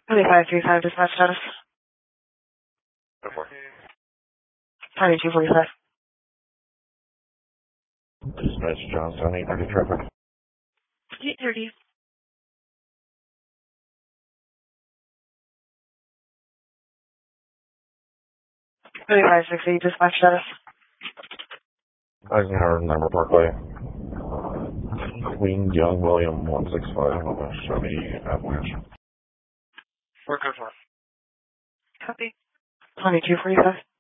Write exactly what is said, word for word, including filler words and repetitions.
twenty-five three five dispatch status. twenty-two forty-five. Dispatch Johnstown, eight thirty traffic. eight thirty. twenty-five sixty dispatch status. Eisenhower, Number Parkway. Queen Young William one six five on the Chevy Avalanche. Four code four. Copy. twenty-two forty-five.